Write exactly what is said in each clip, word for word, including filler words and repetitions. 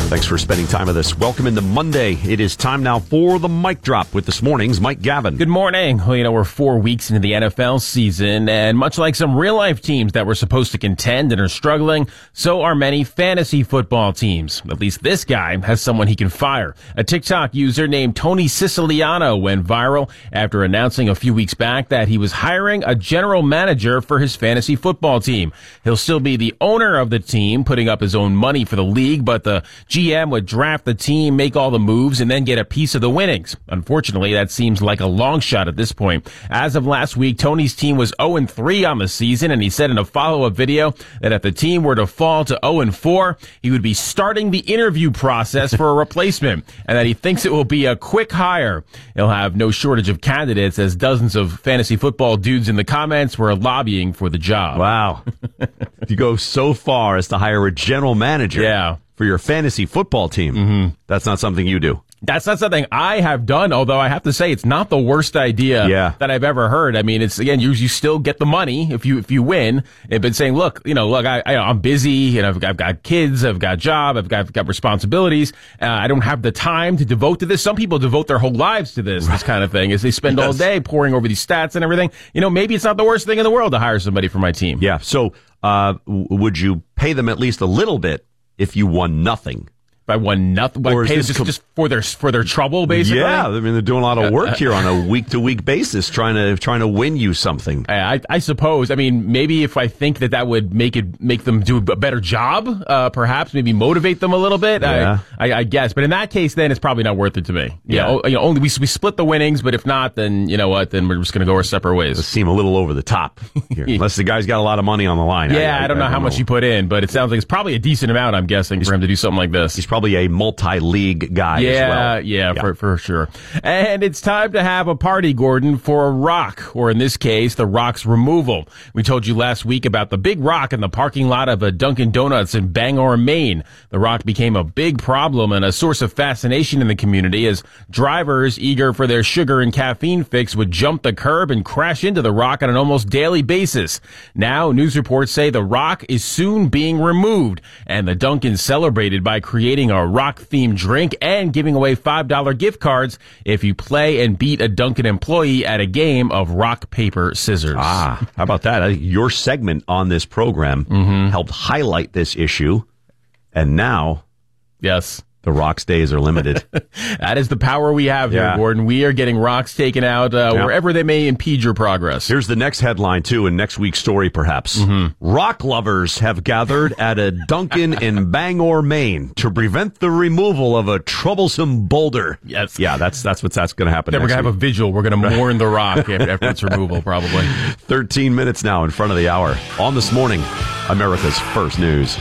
Thanks for spending time with us. Welcome into Monday. It is time now for the Mic Drop with this morning's Mike Gavin. Good morning. Well, you know, we're four weeks into the N F L season, and much like some real-life teams that were supposed to contend and are struggling, so are many fantasy football teams. At least this guy has someone he can fire. A TikTok user named Tony Siciliano went viral after announcing a few weeks back that he was hiring a general manager for his fantasy football team. He'll still be the owner of the team, putting up his own money for the league, but the G M would draft the team, make all the moves, and then get a piece of the winnings. Unfortunately, that seems like a long shot at this point. As of last week, Tony's team was oh and three on the season, and he said in a follow-up video that if the team were to fall to oh and four, he would be starting the interview process for a replacement, and that he thinks it will be a quick hire. He'll have no shortage of candidates, as dozens of fantasy football dudes in the comments were lobbying for the job. Wow. You go so far as to hire a general manager. Yeah. For your fantasy football team. Mm-hmm. That's not something you do. That's not something I have done, although I have to say it's not the worst idea yeah. that I've ever heard. I mean, it's, again, you, you still get the money if you if you win. And been saying, look, you know, look, I, I, I'm busy, and I've, I've got kids, I've got a job, I've got, I've got responsibilities. Uh, I don't have the time to devote to this. Some people devote their whole lives to this, this kind of thing, as they spend yes. all day poring over these stats and everything. You know, maybe it's not the worst thing in the world to hire somebody for my team. Yeah. So uh, w- would you pay them at least a little bit if you won nothing? If I won nothing, or pay just, com- just for their for their trouble, basically. Yeah, I mean they're doing a lot of work here on a week to week basis, trying to trying to win you something. I, I suppose. I mean, maybe if I think that that would make it make them do a better job, uh, perhaps maybe motivate them a little bit. Yeah. I, I, I guess, but in that case, then it's probably not worth it to me. Yeah, you know, you know, only we we split the winnings, but if not, then you know what? Then we're just going to go our separate ways. It seem a little over the top here, unless the guy's got a lot of money on the line. Yeah, I, I, I don't know I don't how know. much he put in, but it sounds like it's probably a decent amount. I'm guessing he's, for him to do something like this. He's probably a multi. league guy yeah, as well. Yeah, yeah, for, for sure. And it's time to have a party, Gordon, for a rock, or in this case, the rock's removal. We told you last week about the big rock in the parking lot of a Dunkin' Donuts in Bangor, Maine. The rock became a big problem and a source of fascination in the community as drivers eager for their sugar and caffeine fix would jump the curb and crash into the rock on an almost daily basis. Now, news reports say the rock is soon being removed, and the Dunkin' celebrated by creating a rock-themed drink and giving away five dollar gift cards if you play and beat a Dunkin' employee at a game of rock, paper, scissors. Ah, how about that? I think your segment on this program mm-hmm. helped highlight this issue, and now yes, the rocks days are limited. That is the power we have yeah. here, Gordon. We are getting rocks taken out uh, yeah. wherever they may impede your progress. Here's the next headline, too, in next week's story, perhaps. Mm-hmm. Rock lovers have gathered at a Dunkin' in Bangor, Maine to prevent the removal of a troublesome boulder. Yes. Yeah, that's that's what's that's going to happen Then next we're going to have a vigil. We're going to mourn the rock after its removal, probably. thirteen minutes now in front of the hour. On This Morning, America's First News.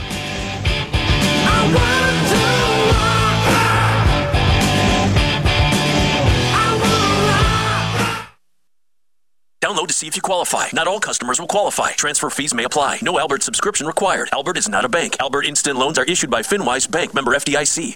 Download to see if you qualify. Not all customers will qualify. Transfer fees may apply. No Albert subscription required. Albert is not a bank. Albert Instant Loans are issued by FinWise Bank, member F D I C.